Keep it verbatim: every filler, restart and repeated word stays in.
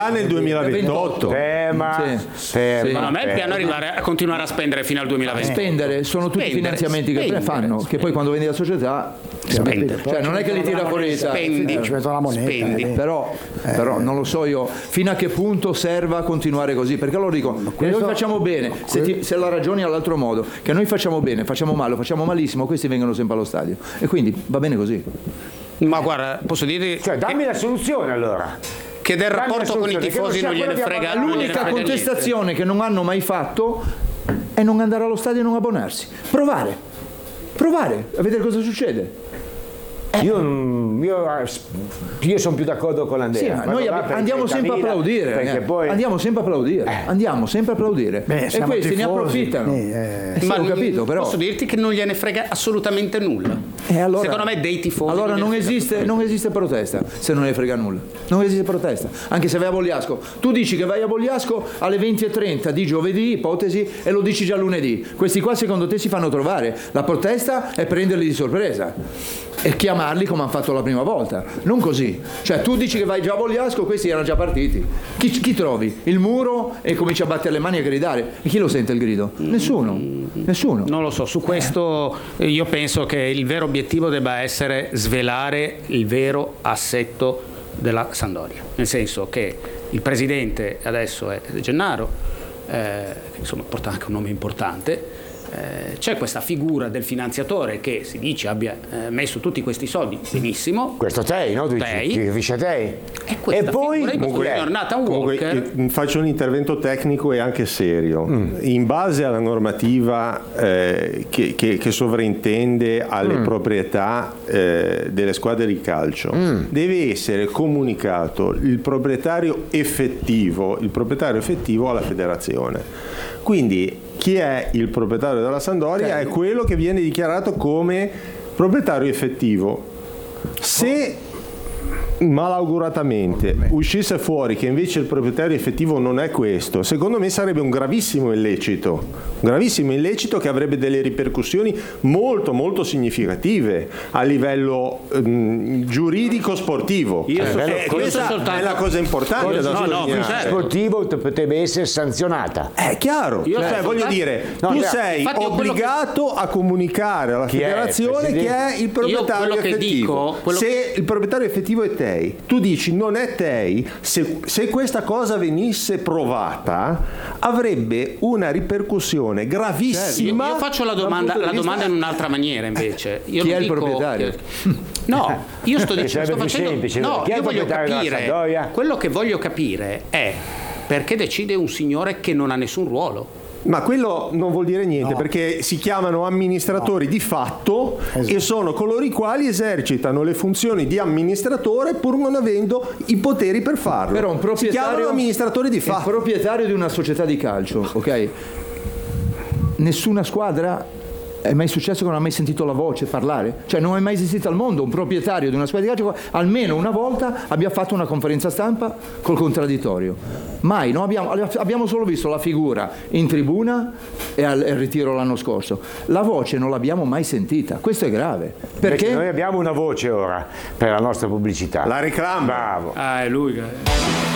nel duemilaventotto. Tema, sì. Sì. Secondo me il piano è arrivare a continuare a spendere fino al duemilaventi. Spendere sono tutti spendere, finanziamenti che spendere, fanno, spendere. che poi quando vendi la società Spendere. cioè non è che li tira fuori, spendi, ci mettono la moneta, spendi. eh. però, eh. però non lo so io fino a che punto serva continuare così, perché allora dico che noi facciamo bene, se, ti, se la ragioni all'altro modo, che noi facciamo bene, facciamo male, facciamo malissimo, questi vengono sempre allo stadio e quindi va bene così. Ma guarda, posso dirti, Cioè dammi la soluzione allora. che del rapporto con i tifosi non gliene frega nulla. L'unica contestazione che non hanno mai fatto è non andare allo stadio e non abbonarsi. Provare, provare a vedere cosa succede. Io, io, io sono più d'accordo con l'Andrea. Sì, noi ab- andiamo sempre a applaudire, perché eh. poi... andiamo sempre a applaudire, eh. andiamo sempre a applaudire. Beh, e questi tifosi, ne approfittano. sì, eh. Eh, Ma ho capito, però. posso dirti che non gliene frega assolutamente nulla. E allora, secondo me dei tifosi allora non, non esiste, non esiste protesta se non ne frega nulla, non esiste protesta, anche se vai a Bogliasco, tu dici che vai a Bogliasco alle venti e trenta di giovedì, ipotesi, e lo dici già lunedì, questi qua secondo te si fanno trovare, la protesta è prenderli di sorpresa e chiamarli come hanno fatto la prima volta, non così, cioè tu dici che vai già a Bogliasco, questi erano già partiti, chi, chi trovi? Il muro e cominci a battere le mani e a gridare, e chi lo sente il grido? Nessuno, nessuno. Non lo so, su questo eh. io penso che il vero obiettivo debba essere svelare il vero assetto della Sampdoria, nel senso che il presidente adesso è Gennaro, eh, che insomma porta anche un nome importante. Eh, c'è questa figura del finanziatore che si dice abbia eh, messo tutti questi soldi, benissimo. Questo Tei, no? Tu Tei. dici, chi finisce Tei. E, questa E poi figura in comunque, cui è Nathan Comunque, Walker. io faccio un intervento tecnico e anche serio. Mm. In base alla normativa eh, che, che, che sovrintende alle mm. proprietà eh, delle squadre di calcio, mm. deve essere comunicato il proprietario effettivo, il proprietario effettivo alla federazione. Quindi chi è il proprietario della Sampdoria è quello che viene dichiarato come proprietario effettivo. Se malauguratamente uscisse fuori che invece il proprietario effettivo non è questo, secondo me sarebbe un gravissimo illecito, un gravissimo illecito che avrebbe delle ripercussioni molto molto significative a livello um, giuridico sportivo. Io so, eh, io questa so soltanto, è la cosa importante io, da no, sottolineare. no, certo. sportivo potrebbe essere sanzionata. È chiaro, Io cioè, so voglio soltanto, dire, no, tu cioè, sei infatti obbligato che, a comunicare alla chi federazione è, che è il proprietario che effettivo. dico, Se che... il proprietario effettivo è Tei, tu dici non è Tei, se, se questa cosa venisse provata avrebbe una ripercussione gravissima. Io, io faccio la domanda, la domanda in un'altra maniera invece. Io chi non è il dico, proprietario? No, io sto dicendo, sto più facendo, semplice, no, chi è io il voglio proprietario della Sampdoria? capire, quello che voglio capire è perché decide un signore che non ha nessun ruolo. Ma quello non vuol dire niente, No. perché si chiamano amministratori no. di fatto esatto. e sono coloro i quali esercitano le funzioni di amministratore pur non avendo i poteri per farlo. Però un proprietario, si chiamano amministratori di fatto. Il proprietario di una società di calcio, ok? Nessuna squadra è mai successo che non ha mai sentito la voce parlare? Cioè non è mai esistito al mondo un proprietario di una squadra di calcio almeno una volta abbia fatto una conferenza stampa col contraddittorio. Mai, no? abbiamo, abbiamo solo visto la figura in tribuna e al, al ritiro l'anno scorso. La voce non l'abbiamo mai sentita, questo è grave. Perché? Perché noi abbiamo una voce ora per la nostra pubblicità. La reclama. Bravo. Ah, è lui che...